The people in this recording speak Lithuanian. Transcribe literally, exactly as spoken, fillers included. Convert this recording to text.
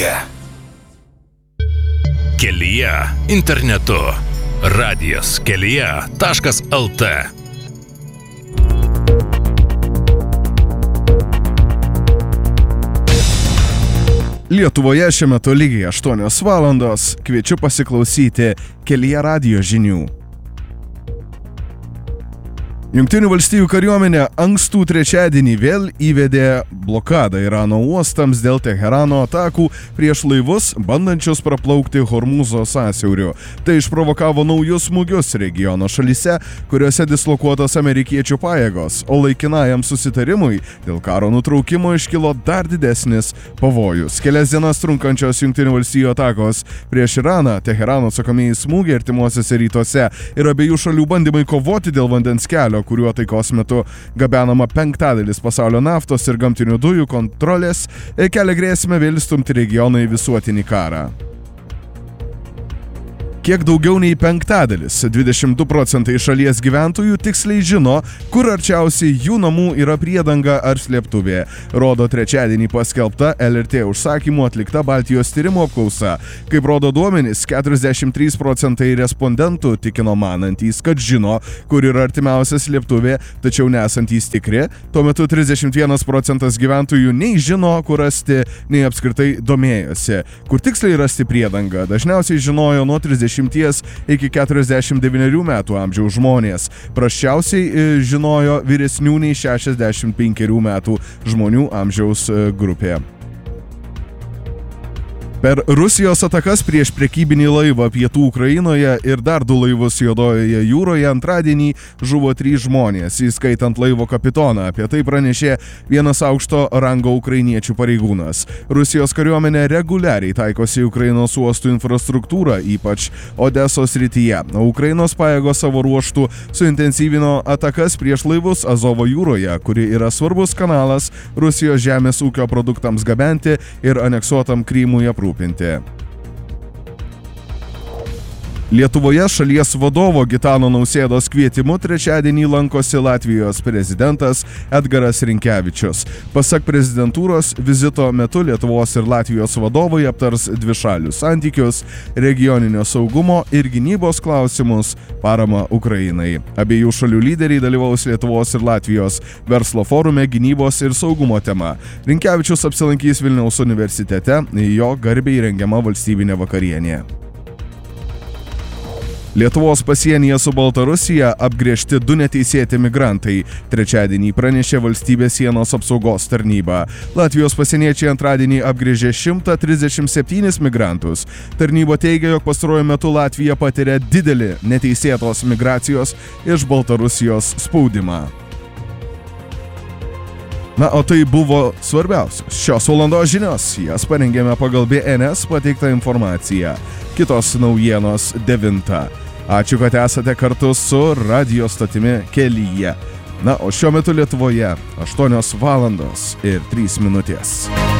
Kelyje. Kelyje internetu. Radijas kelyje taškas lt. Lietuvoje šiuo metu lygiai aštuonios valandos. Kviečiu pasiklausyti Kelyje radijo žinių. Jungtinių valstijų kariuomenė ankstų trečiadienį vėl įvedė blokadą Irano uostams dėl Teherano atakų prieš laivus, bandančius praplaukti Hormūzo sąsiauriu. Tai išprovokavo naujus smūgius regiono šalyse, kuriuose dislokuotos amerikiečių pajėgos, o laikinajam susitarimui dėl karo nutraukimo iškilo dar didesnis pavojus. Kelias dienas trunkančios Jungtinių valstijų atakos prieš Iraną, Teherano atsakomieji smūgiai artimuosiuose rytuose ir abiejų šalių bandymai kovoti dėl vandens kelio, kuriuo taikos metu gabenama penktadalis pasaulio naftos ir gamtinių dujų kontrolės, kelia grėsmę vėl stumti regioną į visuotinį karą. Kiek daugiau nei penktadalis, dvidešimt du procentai šalies gyventojų tiksliai žino, kur arčiausiai jų namų yra priedanga ar slėptuvė, rodo trečiadienį paskelbta L R T užsakymu atlikta Baltijos tyrimų apklausa. Kaip rodo duomenys, keturiasdešimt trys procentai respondentų tikino manantys, kad žino, kur yra artimiausia slėptuvė, tačiau nesantys tikri. Tuo metu trisdešimt vienas procentas gyventojų nei žino, kur rasti, nei apskritai domėjosi. Kur tiksliai rasti priedangą, dažniausiai žinojo nuo trisdešimt iki keturiasdešimt devynerių metų amžiaus žmonės. Prasčiausiai žinojo vyresnių nei šešiasdešimt penkerių metų žmonių amžiaus grupė. Per Rusijos atakas prieš prekybinį laivą pietų Ukrainoje ir dar du laivus Juodojoje jūroje antradienį žuvo trys žmonės, įskaitant laivo kapitoną. Apie tai pranešė vienas aukšto rango ukrainiečių pareigūnas. Rusijos kariuomenė reguliariai taikosi Ukrainos uostų infrastruktūrą, ypač Odesos srityje. Ukrainos pajėgos savo ruožtų suintensyvino atakas prieš laivus Azovo jūroje, kuri yra svarbus kanalas Rusijos žemės ūkio produktams gabenti ir aneksuotam Krymui aprūpinti. Lietuvoje šalies vadovo Gitano Nausėdos kvietimu trečiadienį lankosi Latvijos prezidentas Edgaras Rinkevičius. Pasak prezidentūros, vizito metu Lietuvos ir Latvijos vadovai aptars dvišalius santykius, regioninio saugumo ir gynybos klausimus, paramą Ukrainai. Abiejų šalių lyderiai dalyvaus Lietuvos ir Latvijos verslo forume gynybos ir saugumo tema. Rinkevičius apsilankys Vilniaus universitete, jo garbei rengiama valstybinė vakarienė. Lietuvos pasienyje su Baltarusija apgręžti du neteisėti migrantai. Trečiadienį pranešė valstybės sienos apsaugos tarnyba. Latvijos pasieniečiai antradienį apgręžė šimtą trisdešimt septynis migrantus. Tarnyba teigia, jog pastaruoju metu Latvija patiria didelį neteisėtos migracijos iš Baltarusijos spaudimą. Na, o tai buvo svarbiausios šios valandos žinios. Jas parengėme pagal B N S pateiktą informaciją. Kitos naujienos devintą. Ačiū, kad esate kartu su radijo stotimi Kelyje. Na, o šiuo metu Lietuvoje aštuonios valandos ir trys minutės.